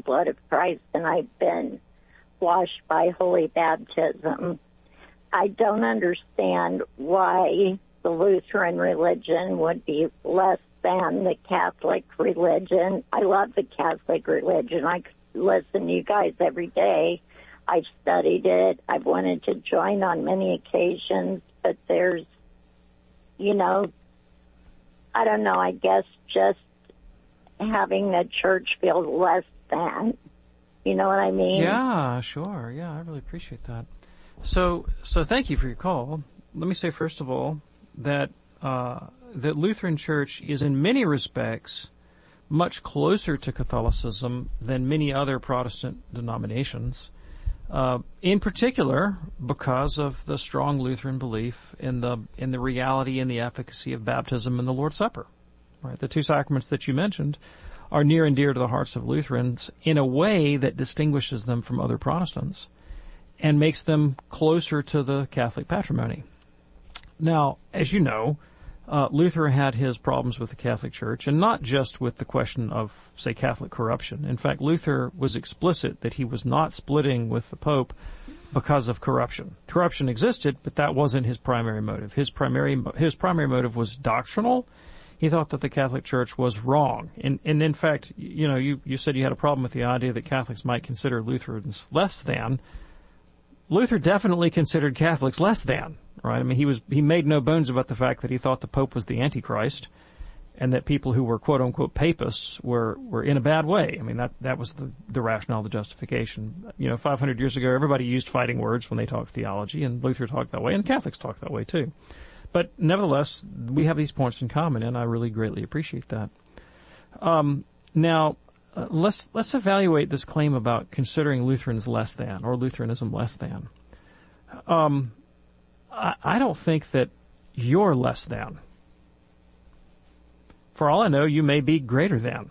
blood of Christ, and I've been washed by holy baptism. I don't understand why the Lutheran religion would be less than the Catholic religion. I love the Catholic religion. I listen to you guys every day. I've studied it. I've wanted to join on many occasions, but there's, I don't know, I guess just having the church feel less than. You know what I mean? Yeah, sure. Yeah, I really appreciate that. So thank you for your call. Let me say, first of all, that that Lutheran Church is in many respects much closer to Catholicism than many other Protestant denominations, in particular because of the strong Lutheran belief in the reality and the efficacy of baptism and the Lord's Supper. Right, the two sacraments that you mentioned are near and dear to the hearts of Lutherans in a way that distinguishes them from other Protestants and makes them closer to the Catholic patrimony. Now, as you know, Luther had his problems with the Catholic Church, and not just with the question of, say, Catholic corruption. In fact, Luther was explicit that he was not splitting with the Pope because of corruption. Corruption existed, but that wasn't his primary motive. His primary motive was doctrinal. He thought that the Catholic Church was wrong. And in fact, you said you had a problem with the idea that Catholics might consider Lutherans less than. Luther definitely considered Catholics less than, right? I mean, he made no bones about the fact that he thought the Pope was the Antichrist and that people who were quote unquote papists were in a bad way. I mean, that was the rationale, the justification. 500 years ago, everybody used fighting words when they talked theology, and Luther talked that way, and Catholics talked that way too. But nevertheless, we have these points in common, and I really greatly appreciate that. Now, let's evaluate this claim about considering Lutherans less than, or Lutheranism less than. I don't think that you're less than. For all I know, you may be greater than.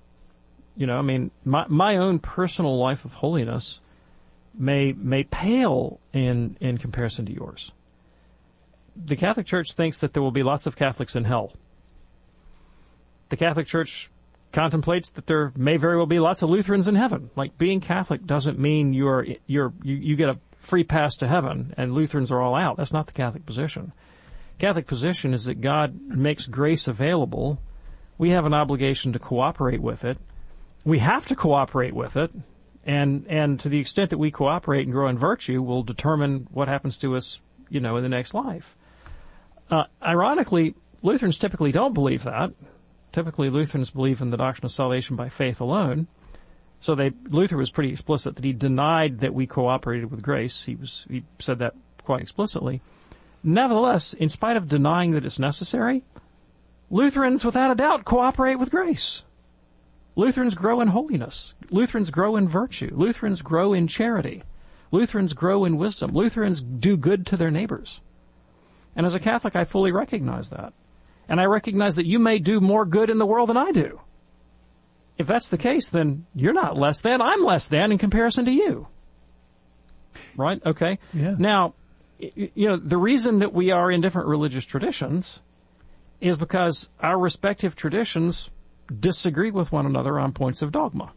My own personal life of holiness may pale in comparison to yours. The Catholic Church thinks that there will be lots of Catholics in hell. The Catholic Church contemplates that there may very well be lots of Lutherans in heaven. Like, being Catholic doesn't mean you get a free pass to heaven and Lutherans are all out. That's not the Catholic position. Catholic position is that God makes grace available. We have an obligation to cooperate with it. We have to cooperate with it. And to the extent that we cooperate and grow in virtue will determine what happens to us, in the next life. Ironically, Lutherans typically don't believe that. Typically, Lutherans believe in the doctrine of salvation by faith alone. So Luther was pretty explicit that he denied that we cooperated with grace. He said that quite explicitly. Nevertheless, in spite of denying that it's necessary, Lutherans, without a doubt, cooperate with grace. Lutherans grow in holiness. Lutherans grow in virtue. Lutherans grow in charity. Lutherans grow in wisdom. Lutherans do good to their neighbors. And as a Catholic, I fully recognize that. And I recognize that you may do more good in the world than I do. If that's the case, then you're not less than. I'm less than in comparison to you. Right? Okay? Yeah. Now, the reason that we are in different religious traditions is because our respective traditions disagree with one another on points of dogma.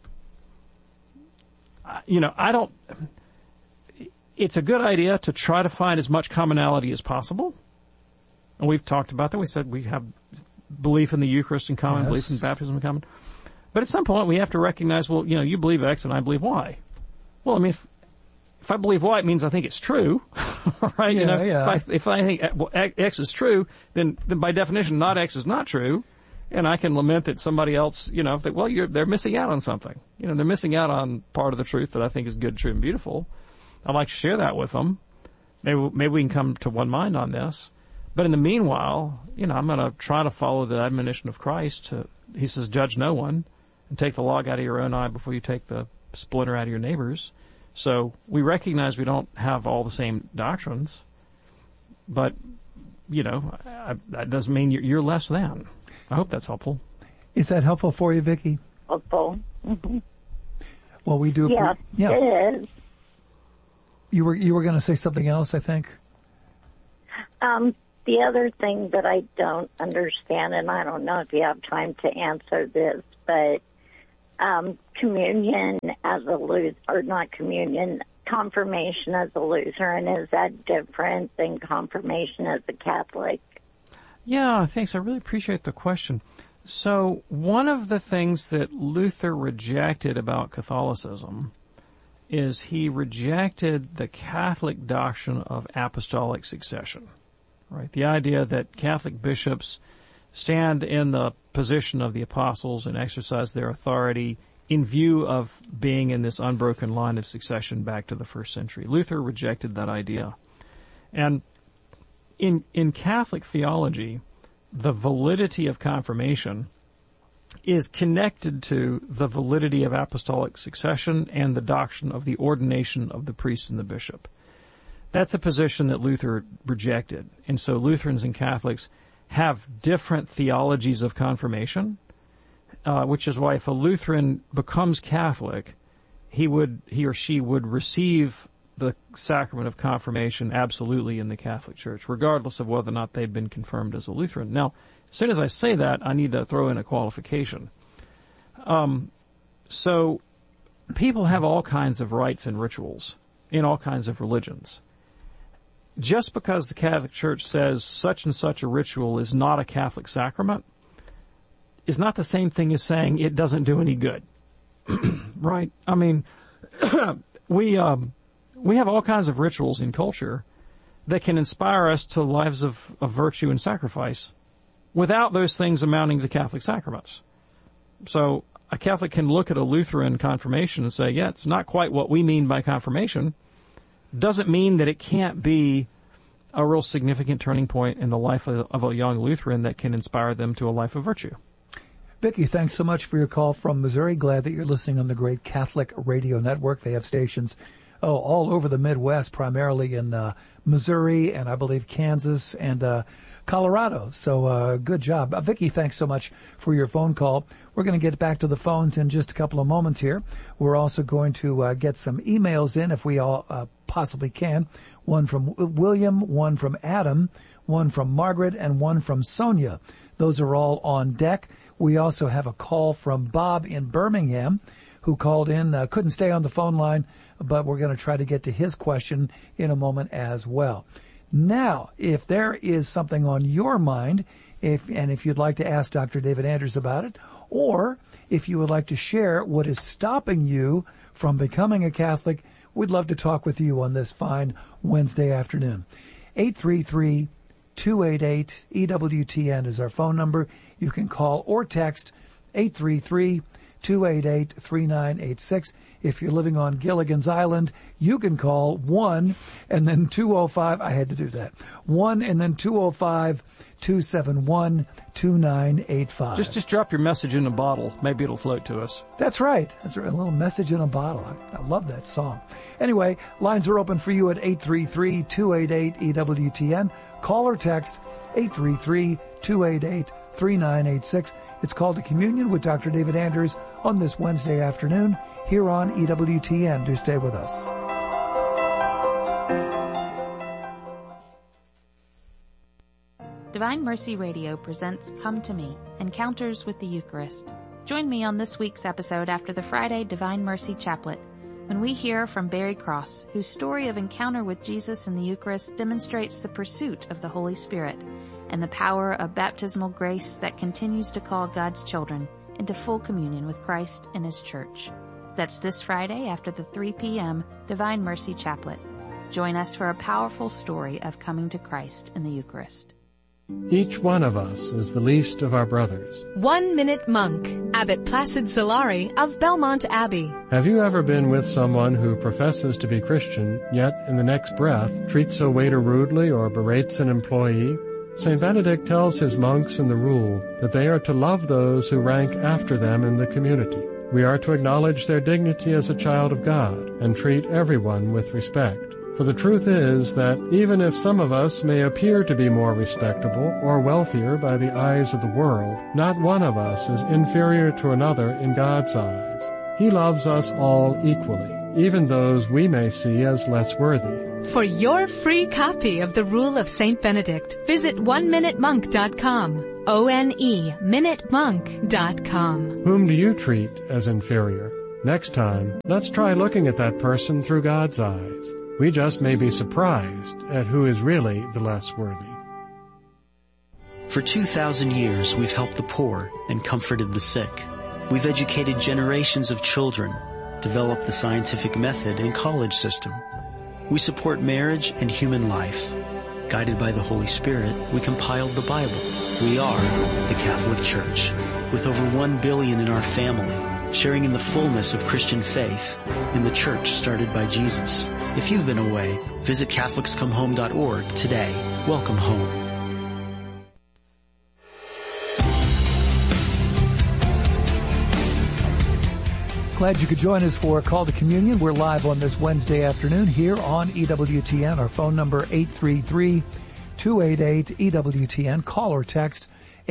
It's a good idea to try to find as much commonality as possible. And we've talked about that. We said we have belief in the Eucharist in common, belief in baptism in common. But at some point we have to recognize, well, you believe X and I believe Y. Well, I mean, if I believe Y, it means I think it's true, right? Yeah. If I think X is true, then by definition, not X is not true. And I can lament that somebody else, they're missing out on something. They're missing out on part of the truth that I think is good, true, and beautiful. I'd like to share that with them. Maybe we can come to one mind on this. But in the meanwhile, I'm going to try to follow the admonition of Christ. He says, judge no one and take the log out of your own eye before you take the splinter out of your neighbor's. So we recognize we don't have all the same doctrines, but, that doesn't mean you're less than. I hope that's helpful. Is that helpful for you, Vicki? Helpful. Mm-hmm. Well, we do. Yeah, it is. You were going to say something else, I think. The other thing that I don't understand, and I don't know if you have time to answer this, but communion as a Lutheran, or not communion, confirmation as a Lutheran, is that different than confirmation as a Catholic? Yeah, thanks. I really appreciate the question. So one of the things that Luther rejected about Catholicism is he rejected the Catholic doctrine of apostolic succession, right? The idea that Catholic bishops stand in the position of the apostles and exercise their authority in view of being in this unbroken line of succession back to the first century. Luther rejected that idea. And in Catholic theology, the validity of confirmation is connected to the validity of apostolic succession and the doctrine of the ordination of the priest and the bishop. That's a position that Luther rejected. And so Lutherans and Catholics have different theologies of confirmation, which is why if a Lutheran becomes Catholic, he or she would receive the sacrament of confirmation absolutely in the Catholic Church, regardless of whether or not they've been confirmed as a Lutheran. Now, as soon as I say that, I need to throw in a qualification. So people have all kinds of rites and rituals in all kinds of religions. Just because the Catholic Church says such and such a ritual is not a Catholic sacrament is not the same thing as saying it doesn't do any good. Right? I mean, we have all kinds of rituals in culture that can inspire us to lives of virtue and sacrifice without those things amounting to Catholic sacraments. So a Catholic can look at a Lutheran confirmation and say, yeah, it's not quite what we mean by confirmation. Doesn't mean that it can't be a real significant turning point in the life of a young Lutheran that can inspire them to a life of virtue. Vicki, thanks so much for your call from Missouri. Glad that you're listening on the great Catholic radio network. They have stations all over the Midwest, primarily in Missouri and I believe Kansas and Colorado. So good job. Vicki, thanks so much for your phone call. We're going to get back to the phones in just a couple of moments here. We're also going to get some emails in if we all possibly can. One from William, one from Adam, one from Margaret, and one from Sonia. Those are all on deck. We also have a call from Bob in Birmingham who called in, couldn't stay on the phone line, but we're going to try to get to his question in a moment as well. Now, if there is something on your mind, if you'd like to ask Dr. David Anders about it, or if you would like to share what is stopping you from becoming a Catholic, we'd love to talk with you on this fine Wednesday afternoon. 833-288-EWTN is our phone number. You can call or text 833-288-3986. If you're living on Gilligan's Island, you can call 1 and then 205. I had to do that. 1 and then 205-271-2985. Just drop your message in a bottle. Maybe it'll float to us. That's right. That's right. A little message in a bottle. I love that song. Anyway, lines are open for you at 833-288-EWTN. Call or text 833-288-3986. It's called A Communion with Dr. David Anders on this Wednesday afternoon here on EWTN. Do stay with us. Divine Mercy Radio presents Come to Me, Encounters with the Eucharist. Join me on this week's episode after the Friday Divine Mercy Chaplet, when we hear from Barry Cross, whose story of encounter with Jesus in the Eucharist demonstrates the pursuit of the Holy Spirit and the power of baptismal grace that continues to call God's children into full communion with Christ and His Church. That's this Friday after the 3 p.m. Divine Mercy Chaplet. Join us for a powerful story of coming to Christ in the Eucharist. Each one of us is the least of our brothers. 1 Minute Monk, Abbot Placid Solari of Belmont Abbey. Have you ever been with someone who professes to be Christian, yet in the next breath treats a waiter rudely or berates an employee? St. Benedict tells his monks in the Rule that they are to love those who rank after them in the community. We are to acknowledge their dignity as a child of God and treat everyone with respect. For the truth is that even if some of us may appear to be more respectable or wealthier by the eyes of the world, not one of us is inferior to another in God's eyes. He loves us all equally, even those we may see as less worthy. For your free copy of The Rule of St. Benedict, visit oneminutemonk.com. oneminutemonk.com. Whom do you treat as inferior? Next time, let's try looking at that person through God's eyes. We just may be surprised at who is really the less worthy. For 2,000 years, we've helped the poor and comforted the sick. We've educated generations of children, developed the scientific method and college system. We support marriage and human life. Guided by the Holy Spirit, we compiled the Bible. We are the Catholic Church, with over 1 billion in our family, sharing in the fullness of Christian faith in the church started by Jesus. If you've been away, visit CatholicsComeHome.org today. Welcome home. Glad you could join us for a call to communion. We're live on this Wednesday afternoon here on EWTN. Our phone number 833-288-EWTN. Call or text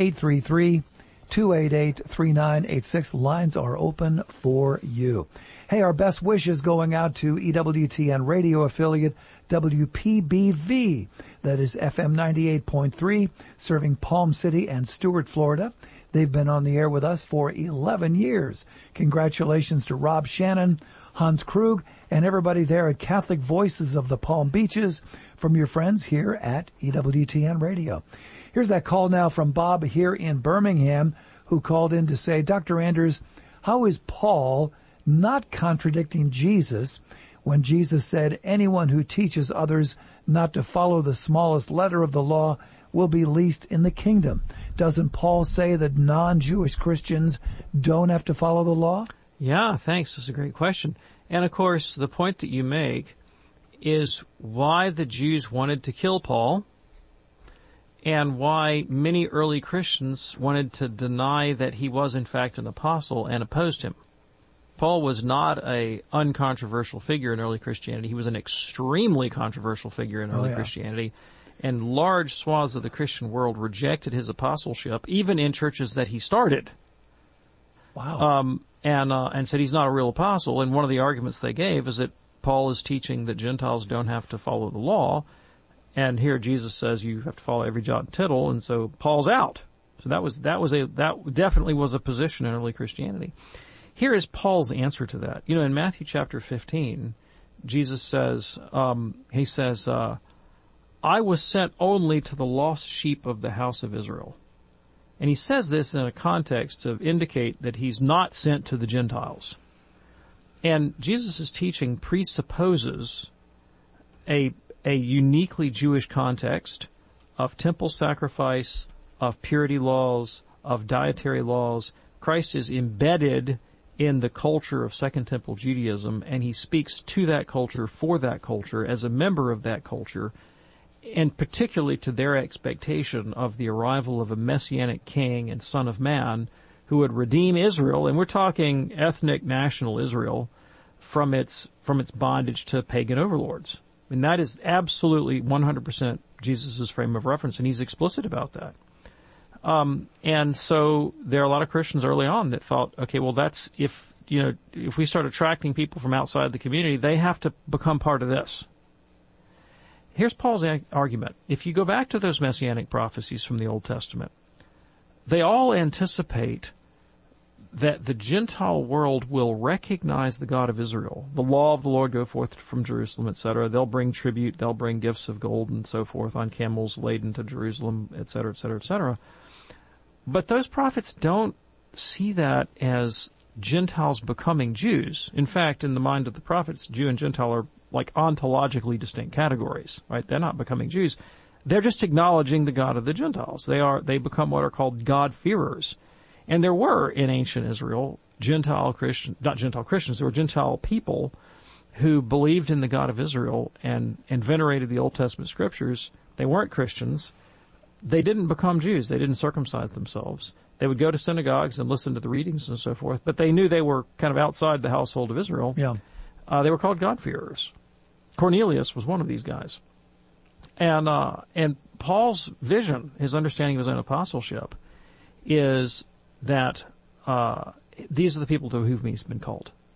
833-288-3986. Lines are open for you. Hey, our best wishes going out to EWTN radio affiliate WPBV. That is FM 98.3, serving Palm City and Stuart, Florida. They've been on the air with us for 11 years. Congratulations to Rob Shannon, Hans Krug, and everybody there at Catholic Voices of the Palm Beaches from your friends here at EWTN Radio. Here's that call now from Bob here in Birmingham, who called in to say, Dr. Anders, how is Paul not contradicting Jesus when Jesus said anyone who teaches others not to follow the smallest letter of the law will be least in the kingdom? Doesn't Paul say that non-Jewish Christians don't have to follow the law? Yeah, thanks. That's a great question. And of course, the point that you make is why the Jews wanted to kill Paul and why many early Christians wanted to deny that he was in fact an apostle and opposed him. Paul was not an uncontroversial figure in early Christianity. He was an extremely controversial figure in early Christianity. And large swaths of the Christian world rejected his apostleship, even in churches that he started. Wow. And said he's not a real apostle. And one of the arguments they gave is that Paul is teaching that Gentiles don't have to follow the law. And here Jesus says you have to follow every jot and tittle, and so Paul's out. So that definitely was a position in early Christianity. Here is Paul's answer to that. You know, in Matthew chapter 15, Jesus says, I was sent only to the lost sheep of the house of Israel. And he says this in a context to indicate that he's not sent to the Gentiles. And Jesus' teaching presupposes a uniquely Jewish context of temple sacrifice, of purity laws, of dietary laws. Christ is embedded in the culture of Second Temple Judaism, and he speaks to that culture, for that culture, as a member of that culture, and particularly to their expectation of the arrival of a messianic king and son of man who would redeem Israel, and we're talking ethnic national Israel, from its bondage to pagan overlords. And that is absolutely 100% Jesus' frame of reference, and he's explicit about that. And so there are a lot of Christians early on that thought, okay, well that's, if we start attracting people from outside the community, they have to become part of this. Here's Paul's argument. If you go back to those messianic prophecies from the Old Testament, they all anticipate that the Gentile world will recognize the God of Israel. The law of the Lord go forth from Jerusalem, etc. They'll bring tribute, they'll bring gifts of gold and so forth on camels laden to Jerusalem, etc., etc., etc. But those prophets don't see that as Gentiles becoming Jews. In fact, in the mind of the prophets, Jew and Gentile are like ontologically distinct categories, right? They're not becoming Jews. They're just acknowledging the God of the Gentiles. They become what are called God-fearers. And there were in ancient Israel not Gentile Christians, there were Gentile people who believed in the God of Israel and venerated the Old Testament scriptures. They weren't Christians. They didn't become Jews. They didn't circumcise themselves. They would go to synagogues and listen to the readings and so forth, but they knew they were kind of outside the household of Israel. Yeah. They were called God-fearers. Cornelius was one of these guys. And Paul's vision, his understanding of his own apostleship, is that these are the people to whom he's been called.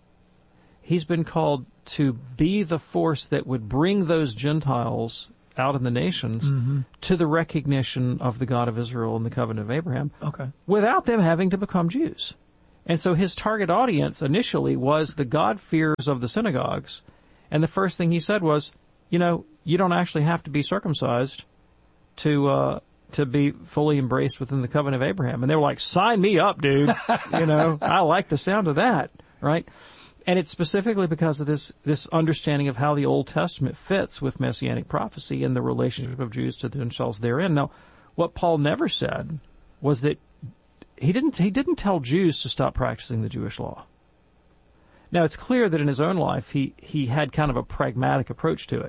he's been called to be the force that would bring those Gentiles out in the nations to the recognition of the God of Israel and the covenant of Abraham, without them having to become Jews. And so his target audience initially was the God-fearers of the synagogues. And the first thing he said was, you don't actually have to be circumcised to be fully embraced within the covenant of Abraham. And they were like, sign me up, dude. I like the sound of that, right? And it's specifically because of this understanding of how the Old Testament fits with Messianic prophecy and the relationship of Jews to the Gentiles therein. Now, what Paul never said was that he didn't tell Jews to stop practicing the Jewish law. Now, it's clear that in his own life he had kind of a pragmatic approach to it,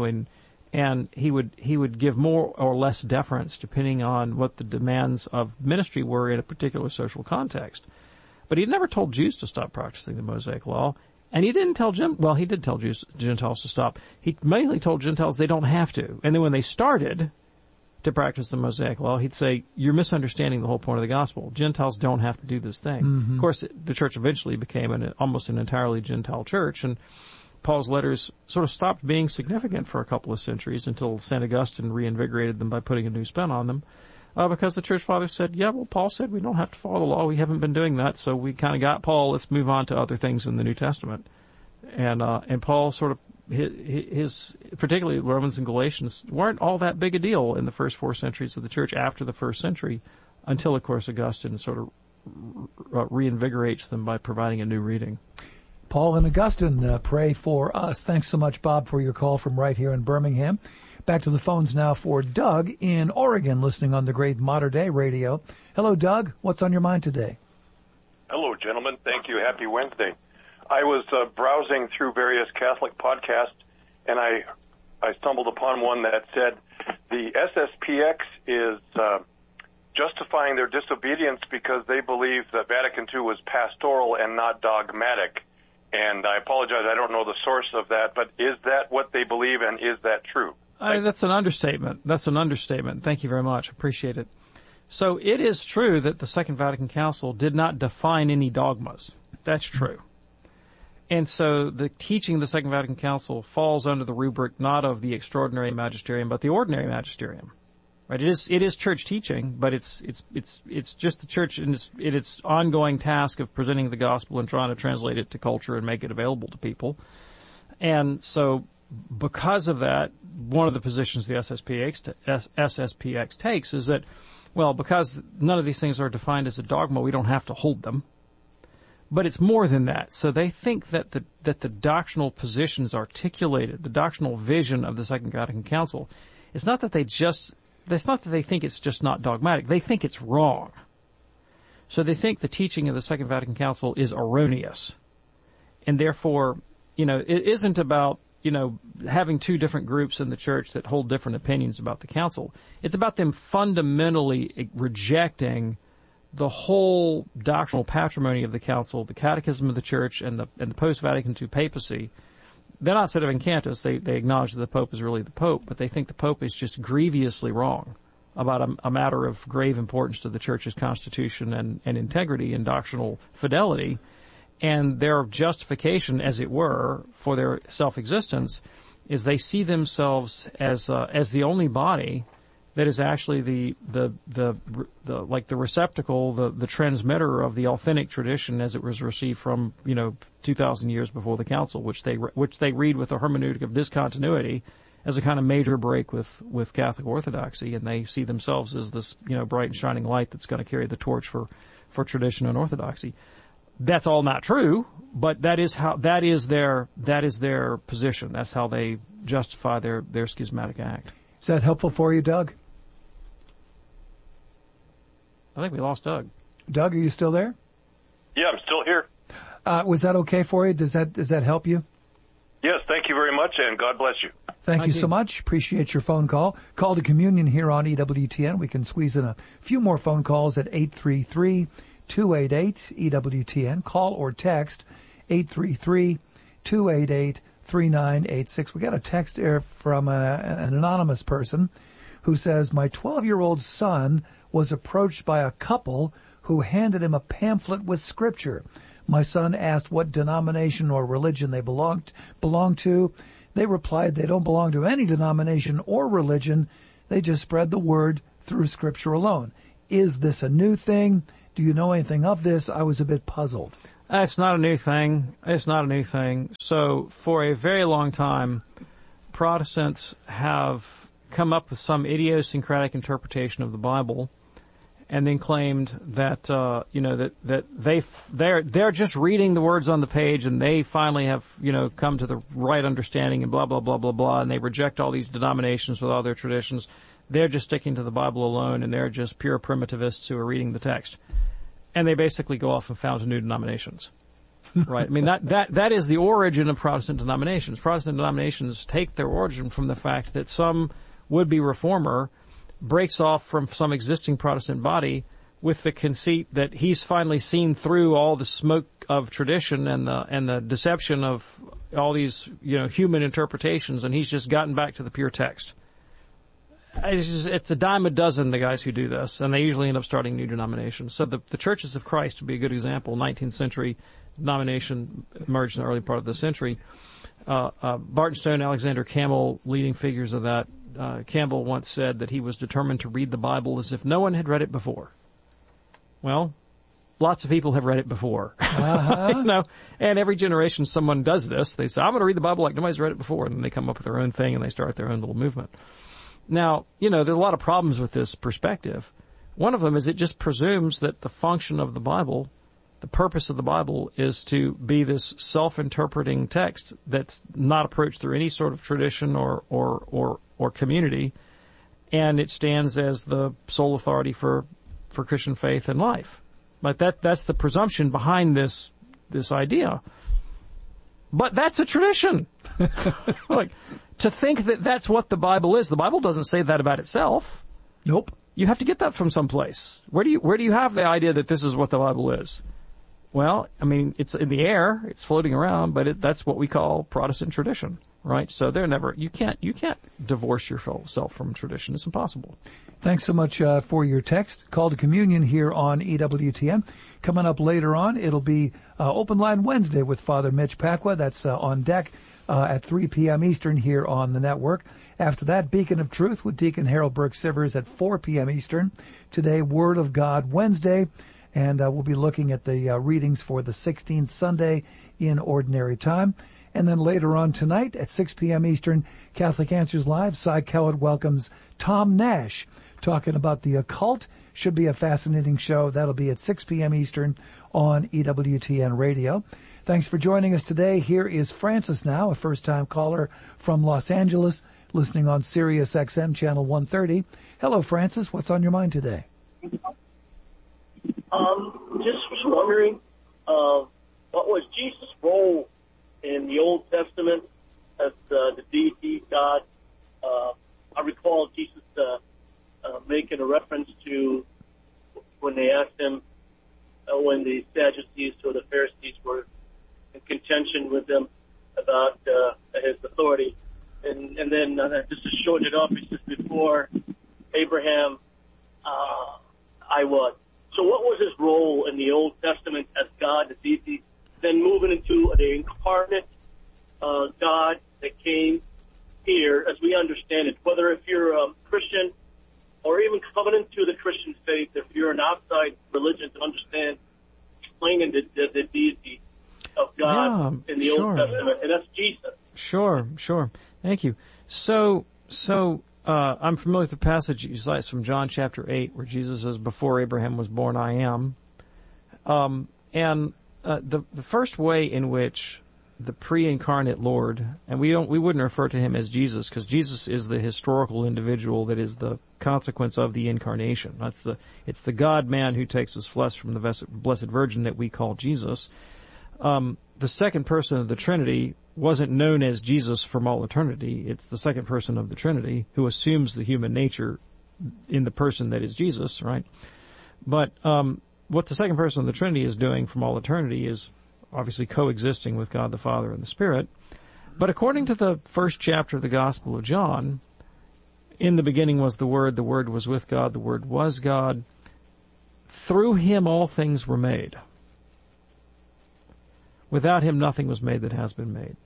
and he would give more or less deference depending on what the demands of ministry were in a particular social context. But he never told Jews to stop practicing the Mosaic Law, and he didn't tell he did tell Gentiles to stop. He mainly told Gentiles they don't have to. And then when they started to practice the Mosaic Law, he'd say, you're misunderstanding the whole point of the gospel. Gentiles don't have to do this thing. Of course, the church eventually became almost an entirely Gentile church, and Paul's letters sort of stopped being significant for a couple of centuries until St. Augustine reinvigorated them by putting a new spin on them. Because the church fathers said, Paul said we don't have to follow the law. We haven't been doing that, so we kind of got Paul. Let's move on to other things in the New Testament. And Paul sort of, his particularly Romans and Galatians, weren't all that big a deal in the first 4 centuries of the church after the first century, until, of course, Augustine sort of reinvigorates them by providing a new reading. Paul and Augustine pray for us. Thanks so much, Bob, for your call from right here in Birmingham. Back to the phones now for Doug in Oregon, listening on the great Modern Day Radio. Hello, Doug. What's on your mind today? Hello, gentlemen. Thank you. Happy Wednesday. I was browsing through various Catholic podcasts, and I stumbled upon one that said the SSPX is justifying their disobedience because they believe that Vatican II was pastoral and not dogmatic. And I apologize, I don't know the source of that, but is that what they believe, and is that true? That's an understatement. Thank you very much. Appreciate it. So it is true that the Second Vatican Council did not define any dogmas. That's true. And so the teaching of the Second Vatican Council falls under the rubric not of the extraordinary magisterium, but the ordinary magisterium. Right? It is church teaching, but it's just the church in its ongoing task of presenting the gospel and trying to translate it to culture and make it available to people. And so because of that, one of the positions the SSPX takes is that, because none of these things are defined as a dogma, we don't have to hold them. But it's more than that. So they think that the doctrinal positions articulated, the doctrinal vision of the Second Vatican Council, it's not that they think it's just not dogmatic. They think it's wrong. So they think the teaching of the Second Vatican Council is erroneous. And therefore, it isn't about, having two different groups in the church that hold different opinions about the council. It's about them fundamentally rejecting the whole doctrinal patrimony of the council, the catechism of the church, and the post-Vatican II papacy. They're not sort of incantus. They acknowledge that the Pope is really the Pope, but they think the Pope is just grievously wrong about a matter of grave importance to the Church's constitution and integrity and doctrinal fidelity. And their justification, as it were, for their self-existence is they see themselves as the only body that is actually the receptacle, the transmitter of the authentic tradition as it was received from 2,000 years before the council, which they read with a hermeneutic of discontinuity as a kind of major break with Catholic orthodoxy, and they see themselves as this bright and shining light that's going to carry the torch for tradition and orthodoxy. That's all not true, but that is their position. That's how they justify their schismatic act. Is that helpful for you, Doug? I think we lost Doug. Doug, are you still there? Yeah, I'm still here. Was that okay for you? Does that help you? Yes, thank you very much, and God bless you. Thank you so much. Appreciate your phone call. Call to communion here on EWTN. We can squeeze in a few more phone calls at 833-288-EWTN. Call or text 833-288-3986. We got a text here from an anonymous person who says, my 12-year-old son was approached by a couple who handed him a pamphlet with scripture. My son asked what denomination or religion they belong to. They replied they don't belong to any denomination or religion. They just spread the word through Scripture alone. Is this a new thing? Do you know anything of this? I was a bit puzzled. It's not a new thing. It's not a new thing. So for a very long time, Protestants have come up with some idiosyncratic interpretation of the Bible, and then claimed that they're just reading the words on the page, and they finally have come to the right understanding, and blah blah blah blah blah, and they reject all these denominations with all their traditions. They're just sticking to the Bible alone, and they're just pure primitivists who are reading the text. And they basically go off and found new denominations. Right? I mean, that is the origin of Protestant denominations. Protestant denominations take their origin from the fact that some would-be reformer breaks off from some existing Protestant body with the conceit that he's finally seen through all the smoke of tradition and the deception of all these human interpretations, and he's just gotten back to the pure text. It's a dime a dozen, the guys who do this, and they usually end up starting new denominations. So the Churches of Christ would be a good example. 19th century denomination emerged in the early part of the century. Barton Stone, Alexander Campbell, leading figures of that. Campbell once said that he was determined to read the Bible as if no one had read it before. Well, lots of people have read it before. And every generation someone does this. They say, I'm going to read the Bible like nobody's read it before, and then they come up with their own thing and they start their own little movement. Now, there's a lot of problems with this perspective. One of them is it just presumes that the function of the Bible, the purpose of the Bible, is to be this self-interpreting text that's not approached through any sort of tradition or community, and it stands as the sole authority for Christian faith and life. But that's the presumption behind this idea. But that's a tradition. To think that that's what the Bible is. The Bible doesn't say that about itself. Nope. You have to get that from someplace. Where do you have the idea that this is what the Bible is? Well, I mean, it's in the air, it's floating around, but that's what we call Protestant tradition, right? So you can't divorce yourself from tradition. It's impossible. Thanks so much for your text. Call to Communion here on EWTN. Coming up later on, it'll be Open Line Wednesday with Father Mitch Pacwa. That's on deck at 3 p.m. Eastern here on the network. After that, Beacon of Truth with Deacon Harold Burke-Sivers at 4 p.m. Eastern. Today, Word of God Wednesday. And we'll be looking at the readings for the 16th Sunday in Ordinary Time. And then later on tonight at 6 p.m. Eastern, Catholic Answers Live, Cy Kellett welcomes Tom Nash talking about the occult. Should be a fascinating show. That'll be at 6 p.m. Eastern on EWTN Radio. Thanks for joining us today. Here is Francis now, a first-time caller from Los Angeles, listening on Sirius XM Channel 130. Hello, Francis. What's on your mind today? Just was wondering, what was Jesus' role in the Old Testament as the deity God? I recall Jesus making a reference to when they asked him when the Sadducees or the Pharisees were in contention with him about his authority. And then just to shorten it up, he says, before Abraham, I was. So what was his role in the Old Testament as God, the deity, then moving into the incarnate God that came here, as we understand it, whether if you're a Christian or even coming into the Christian faith, if you're an outside religion to understand, explaining the deity of God in the Old Testament, and that's Jesus. Sure. Thank you. So I'm familiar with the passage you cite from John chapter 8, where Jesus says, "Before Abraham was born, I am." The first way in which the pre-incarnate Lord, and we wouldn't refer to him as Jesus, because Jesus is the historical individual that is the consequence of the incarnation. It's the God-man who takes his flesh from the Blessed Virgin that we call Jesus. The second person of the Trinity wasn't known as Jesus from all eternity. It's the second person of the Trinity who assumes the human nature in the person that is Jesus, right? But what the second person of the Trinity is doing from all eternity is obviously coexisting with God the Father and the Spirit. But according to the first chapter of the Gospel of John, in the beginning was the Word was with God, the Word was God. Through him all things were made. Without him, nothing was made that has been made.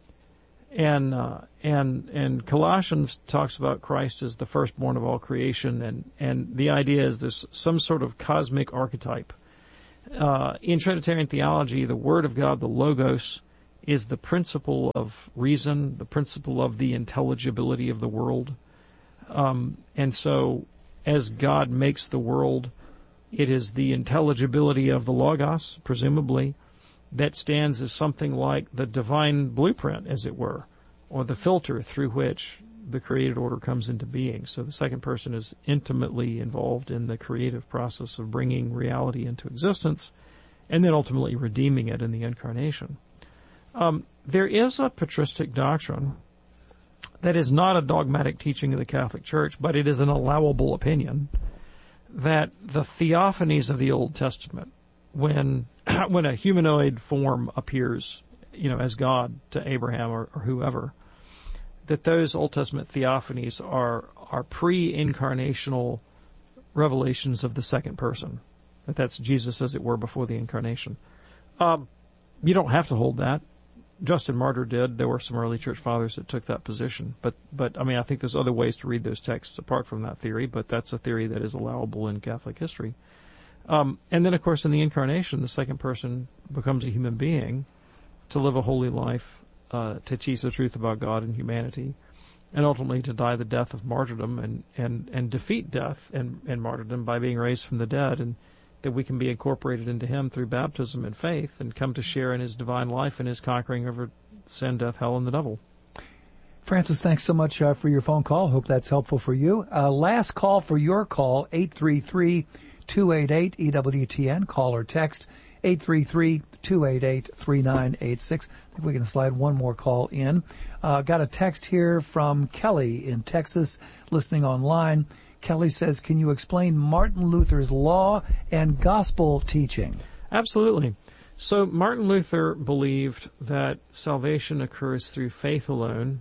And Colossians talks about Christ as the firstborn of all creation, and the idea is there's some sort of cosmic archetype. In Trinitarian theology, the Word of God, the Logos, is the principle of reason, the principle of the intelligibility of the world. And so, as God makes the world, it is the intelligibility of the Logos, presumably, that stands as something like the divine blueprint, as it were, or the filter through which the created order comes into being. So the second person is intimately involved in the creative process of bringing reality into existence and then ultimately redeeming it in the incarnation. There is a patristic doctrine that is not a dogmatic teaching of the Catholic Church, but it is an allowable opinion that the theophanies of the Old Testament, when a humanoid form appears, as God to Abraham or whoever, that those Old Testament theophanies are pre-incarnational revelations of the second person. That's Jesus, as it were, before the incarnation. You don't have to hold that. Justin Martyr did. There were some early church fathers that took that position. But I think there's other ways to read those texts apart from that theory, but that's a theory that is allowable in Catholic history. And then, of course, in the incarnation, the second person becomes a human being to live a holy life, to teach the truth about God and humanity, and ultimately to die the death of martyrdom and defeat death and martyrdom by being raised from the dead, and that we can be incorporated into him through baptism and faith and come to share in his divine life and his conquering over sin, death, hell, and the devil. Francis, thanks so much for your phone call. Hope that's helpful for you. Last call for your call, 833-288-EWTN. Call or text 833-288-3986. I think we can slide one more call in. Got a text here from Kelly in Texas, listening online. Kelly says, can you explain Martin Luther's law and gospel teaching? Absolutely. So Martin Luther believed that salvation occurs through faith alone,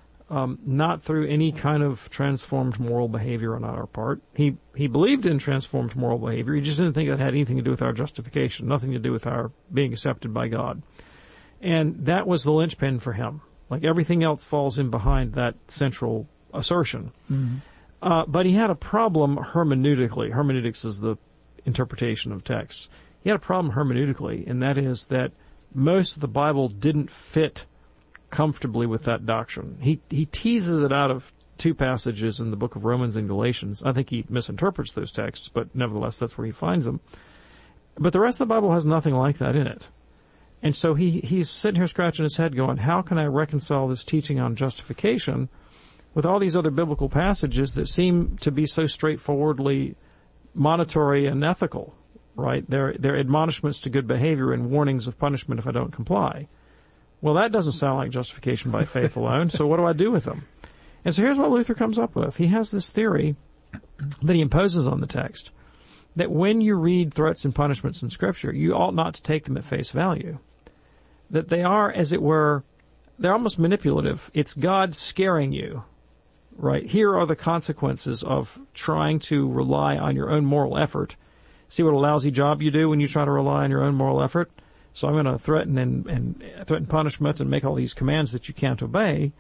not through any kind of transformed moral behavior on our part. He believed in transformed moral behavior. He just didn't think that had anything to do with our justification, nothing to do with our being accepted by God. And that was the linchpin for him. Like everything else falls in behind that central assertion. Mm-hmm. But he had a problem hermeneutically. Hermeneutics is the interpretation of texts. He had a problem hermeneutically, and that is that most of the Bible didn't fit comfortably with that doctrine. He teases it out of two passages in the book of Romans and Galatians. I think he misinterprets those texts, but nevertheless that's where he finds them. But the rest of the Bible has nothing like that in it. And so he's sitting here scratching his head going, how can I reconcile this teaching on justification with all these other biblical passages that seem to be so straightforwardly monitory and ethical, right? They're admonishments to good behavior and warnings of punishment if I don't comply. Well, that doesn't sound like justification by faith alone, so what do I do with them? And so here's what Luther comes up with. He has this theory that he imposes on the text, that when you read threats and punishments in Scripture, you ought not to take them at face value. That they are, as it were, they're almost manipulative. It's God scaring you. Right, here are the consequences of trying to rely on your own moral effort. See what a lousy job you do when you try to rely on your own moral effort? So I'm going to threaten and threaten punishment and make all these commands that you can't obey.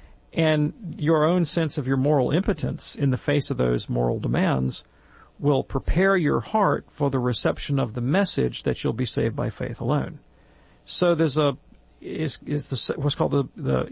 And your own sense of your moral impotence in the face of those moral demands will prepare your heart for the reception of the message that you'll be saved by faith alone. So there's what's called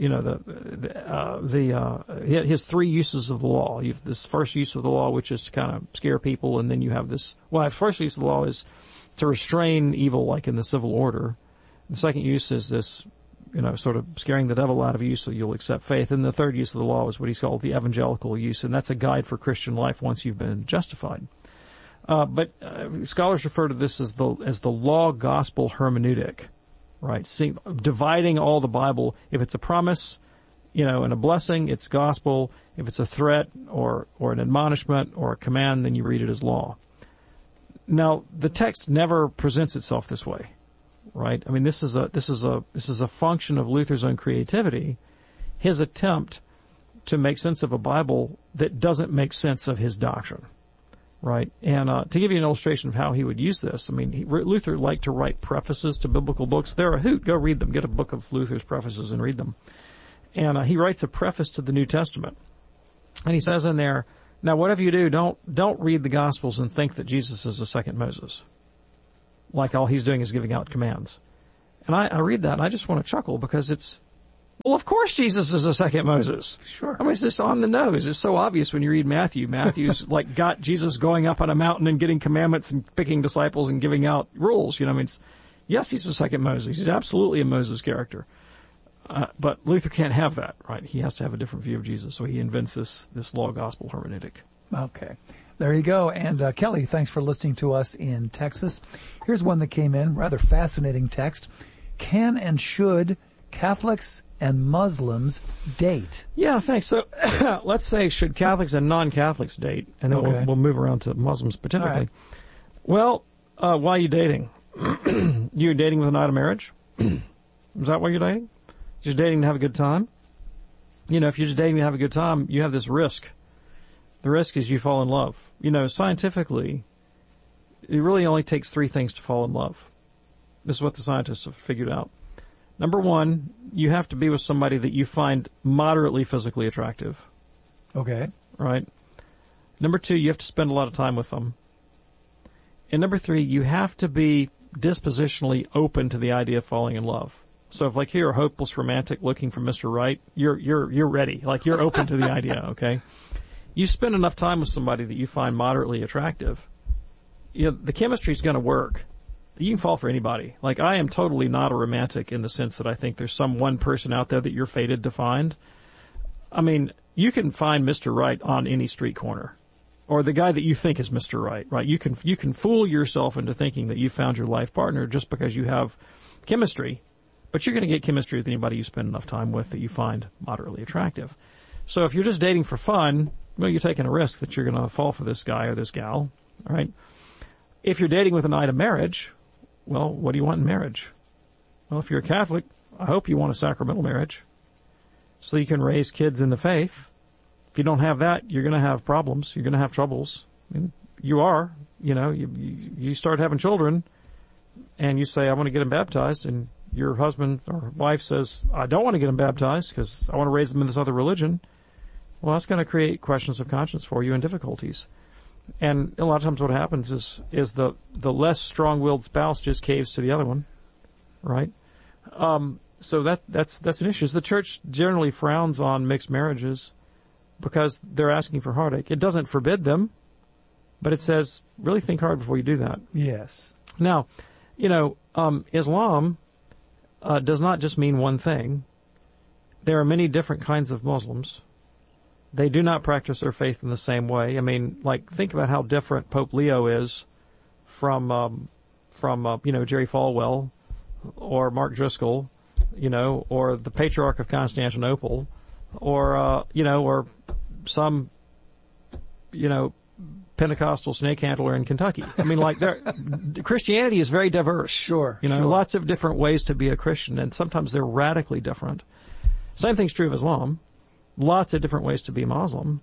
his three uses of the law. You have this first use of the law, which is to kind of scare people, and then you have this. Well, the first use of the law is to restrain evil, like in the civil order. The second use is this, sort of scaring the devil out of you so you'll accept faith. And the third use of the law is what he's called the evangelical use, and that's a guide for Christian life once you've been justified. But scholars refer to this as the law-gospel hermeneutic. Right, dividing all the Bible. If it's a promise, and a blessing, it's gospel. If it's a threat or an admonishment or a command, then you read it as law. Now, the text never presents itself this way, right? I mean, this is a function of Luther's own creativity, his attempt to make sense of a Bible that doesn't make sense of his doctrine. right? And to give you an illustration of how he would use this, I mean, Luther liked to write prefaces to biblical books. They're a hoot. Go read them. Get a book of Luther's prefaces and read them. And he writes a preface to the New Testament. And he says in there, now whatever you do, don't read the Gospels and think that Jesus is the second Moses. Like all he's doing is giving out commands. And I read that and I just want to chuckle because it's, well, of course Jesus is the second Moses. Sure. I mean, it's just on the nose. It's so obvious when you read Matthew. Matthew's like got Jesus going up on a mountain and getting commandments and picking disciples and giving out rules. You know, I mean, yes, he's the second Moses. He's absolutely a Moses character. But Luther can't have that, right? He has to have a different view of Jesus. So he invents this law gospel hermeneutic. Okay. There you go. And Kelly, thanks for listening to us in Texas. Here's one that came in, rather fascinating text. Can and should Catholics and Muslims date? Yeah, thanks. So let's say, should Catholics and non-Catholics date? And then we'll move around to Muslims specifically. Right. Well, why are you dating? You're dating with an eye to marriage? Is that why you're dating? Just dating to have a good time? You know, if you're just dating to have a good time, you have this risk. The risk is you fall in love. You know, scientifically, it really only takes 3 things to fall in love. This is what the scientists have figured out. Number 1, you have to be with somebody that you find moderately physically attractive. Okay. Right? Number 2, you have to spend a lot of time with them. And number 3, you have to be dispositionally open to the idea of falling in love. So if like you're a hopeless romantic looking for Mr. Right, you're ready. Like you're open to the idea, okay? You spend enough time with somebody that you find moderately attractive, you know, the chemistry's going to work. You can fall for anybody. Like I am totally not a romantic in the sense that I think there's some one person out there that you're fated to find. I mean, you can find Mr. Right on any street corner. Or the guy that you think is Mr. Right, right? You can fool yourself into thinking that you found your life partner just because you have chemistry. But you're going to get chemistry with anybody you spend enough time with that you find moderately attractive. So if you're just dating for fun, well, you're taking a risk that you're going to fall for this guy or this gal, all right? If you're dating with an eye to marriage, well, what do you want in marriage? Well, if you're a Catholic, I hope you want a sacramental marriage so you can raise kids in the faith. If you don't have that, you're going to have problems. You're going to have troubles. I mean, you are, you know, you start having children and you say, I want to get them baptized, and your husband or wife says, I don't want to get them baptized because I want to raise them in this other religion. Well, that's going to create questions of conscience for you and difficulties. And a lot of times what happens is the less strong-willed spouse just caves to the other one, right? So that's an issue. The church generally frowns on mixed marriages because they're asking for heartache. It doesn't forbid them, but it says, really think hard before you do that. Yes. Now, you know, Islam does not just mean one thing. There are many different kinds of Muslims. They do not practice their faith in the same way. I mean, like, think about how different Pope Leo is from Jerry Falwell or Mark Driscoll, you know, or the Patriarch of Constantinople, or some, you know, Pentecostal snake handler in Kentucky. I mean, like, Christianity is very diverse. Sure. You know, lots of different ways to be a Christian, and sometimes they're radically different. Same thing's true of Islam. Lots of different ways to be Muslim.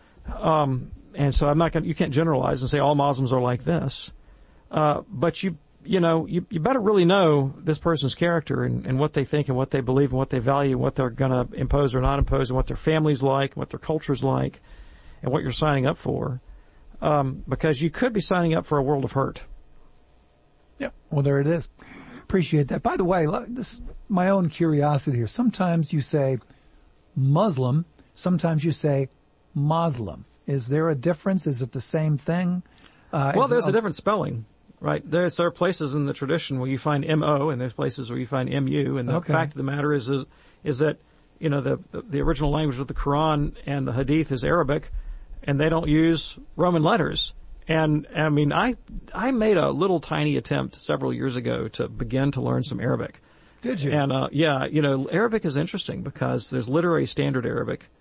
And so you can't generalize and say all Muslims are like this. But you better really know this person's character and what they think and what they believe and what they value and what they're going to impose or not impose and what their family's like, and what their culture's like, and what you're signing up for. Because you could be signing up for a world of hurt. Yeah. Well, there it is. Appreciate that. By the way, this my own curiosity here. Sometimes you say Muslim, sometimes you say Muslim. Is there a difference? Is it the same thing? Well, there's a different spelling, right? There are places in the tradition where you find M-O, and there's places where you find M-U, and the fact of the matter is that, you know, the original language of the Quran and the Hadith is Arabic, and they don't use Roman letters. And, I mean, I made a little tiny attempt several years ago to begin to learn some Arabic. Did you? And, yeah, you know, Arabic is interesting because there's literary standard Arabic,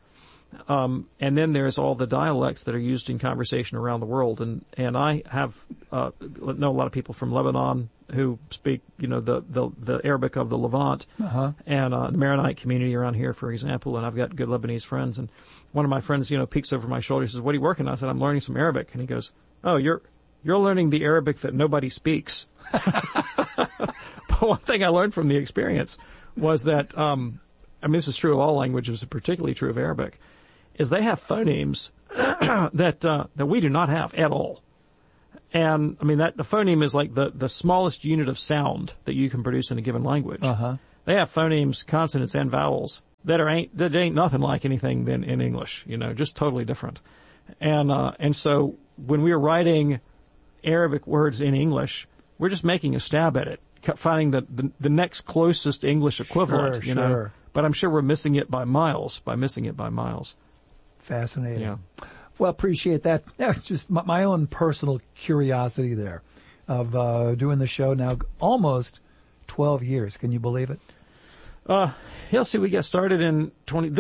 And then there's all the dialects that are used in conversation around the world. And I have, know a lot of people from Lebanon who speak, the Arabic of the Levant, and the Maronite community around here, for example. And I've got good Lebanese friends. And one of my friends, peeks over my shoulder and says, "What are you working on?" I said, "I'm learning some Arabic." And he goes, "Oh, you're learning the Arabic that nobody speaks." But one thing I learned from the experience was that, this is true of all languages, particularly true of Arabic, is they have phonemes that we do not have at all. And that the phoneme is like the smallest unit of sound that you can produce in a given language. They have phonemes, consonants, and vowels that ain't nothing like anything than in English. Just totally different. And so when we're writing Arabic words in English, we're just making a stab at it, finding the next closest English equivalent. Sure. But I'm sure we're missing it by miles. Fascinating. Yeah. Well, appreciate that. That's just my own personal curiosity there of doing the show now almost 12 years. Can you believe it? We got started in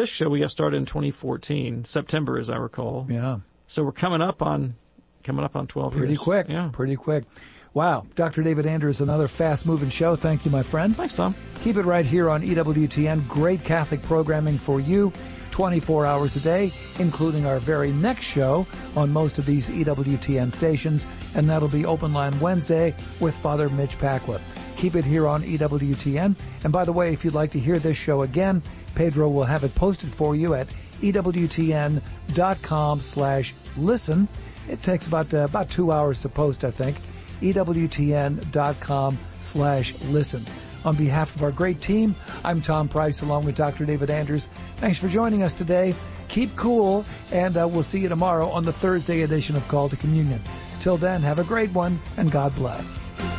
2014, September, as I recall. Yeah. So we're coming up on 12 years. Pretty quick. Yeah. Pretty quick. Wow. Dr. David Anders, another fast-moving show. Thank you, my friend. Thanks, Tom. Keep it right here on EWTN. Great Catholic programming for you 24 hours a day, including our very next show on most of these EWTN stations, and that'll be Open Line Wednesday with Father Mitch Pacwa. Keep it here on EWTN. And by the way, if you'd like to hear this show again, Pedro will have it posted for you at EWTN.com/listen. It takes about 2 hours to post, I think. EWTN.com/listen. On behalf of our great team, I'm Tom Price along with Dr. David Anders. Thanks for joining us today. Keep cool, and we'll see you tomorrow on the Thursday edition of Call to Communion. Till then, have a great one, and God bless.